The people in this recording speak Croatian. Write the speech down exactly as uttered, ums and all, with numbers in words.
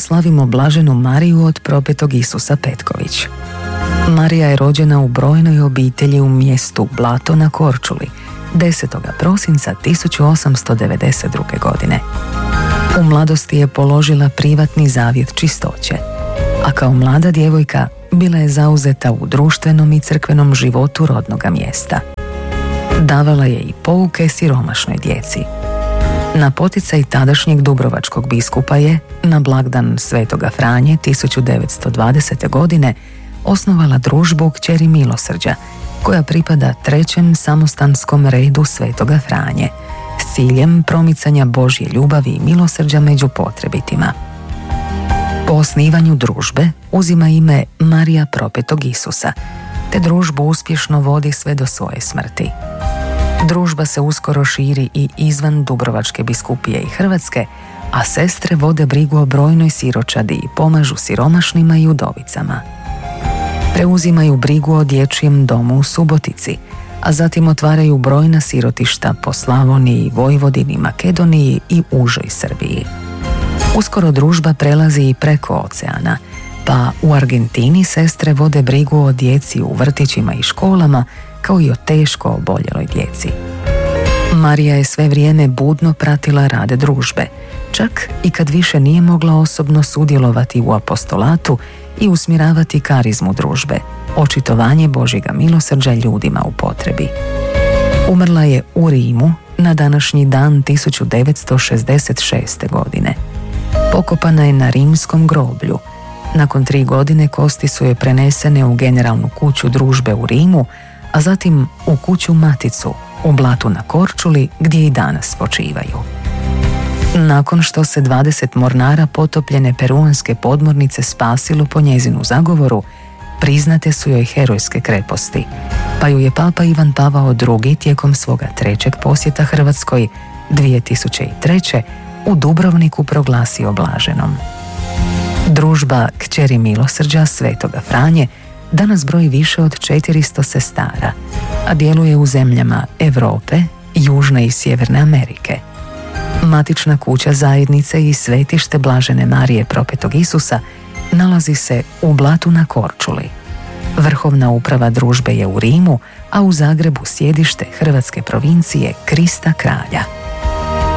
slavimo blaženu Mariju od propetog Isusa Petković. Marija je rođena u brojnoj obitelji u mjestu Blato na Korčuli desetog prosinca tisuću osamsto devedeset druge. godine. U mladosti je položila privatni zavjet čistoće, a kao mlada djevojka bila je zauzeta u društvenom i crkvenom životu rodnoga mjesta. Davala je i pouke siromašnoj djeci. Na poticaj tadašnjeg dubrovačkog biskupa je, na blagdan Svetoga Franje tisuću devetsto dvadesete. godine, osnovala družbu Kćeri milosrđa, koja pripada trećem samostanskom redu Svetoga Franje, s ciljem promicanja Božje ljubavi i milosrđa među potrebitima. Po osnivanju družbe uzima ime Marija propetog Isusa, te družbu uspješno vodi sve do svoje smrti. Družba se uskoro širi i izvan Dubrovačke biskupije i Hrvatske, a sestre vode brigu o brojnoj siročadi i pomažu siromašnima i udovicama. Preuzimaju brigu o dječjem domu u Subotici, a zatim otvaraju brojna sirotišta po Slavoniji, Vojvodini, Makedoniji i užoj Srbiji. Uskoro družba prelazi i preko oceana, pa u Argentini sestre vode brigu o djeci u vrtićima i školama, kao i o teško oboljeloj djeci. Marija je sve vrijeme budno pratila rade družbe, čak i kad više nije mogla osobno sudjelovati u apostolatu i usmjeravati karizmu družbe, očitovanje Božjega milosrđa ljudima u potrebi. Umrla je u Rimu na današnji dan tisuću devetsto šezdeset šeste. godine. Pokopana je na rimskom groblju. Nakon tri godine kosti su joj prenesene u generalnu kuću družbe u Rimu, a zatim u kuću Maticu u Blatu na Korčuli, gdje i danas počivaju. Nakon što se dvadeset mornara potopljene peruanske podmornice spasilo po njezinu zagovoru, priznate su joj herojske kreposti, pa ju je Papa Ivan Pavao drugi tijekom svoga trećeg posjeta Hrvatskoj dvije tisuće treće. u Dubrovniku proglasio blaženom. Družba Kćeri milosrđa Svetoga Franje danas broji više od četiristo sestara, a djeluje u zemljama Europe, Južne i Sjeverne Amerike. Matična kuća zajednice i svetište Blažene Marije propetog Isusa nalazi se u Blatu na Korčuli. Vrhovna uprava družbe je u Rimu, a u Zagrebu sjedište hrvatske provincije Krista Kralja.